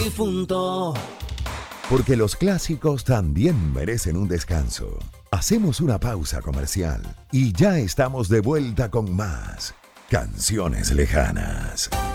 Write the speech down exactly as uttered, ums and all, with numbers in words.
difunto. Porque los clásicos también merecen un descanso. Hacemos una pausa comercial y ya estamos de vuelta con más Canciones Lejanas.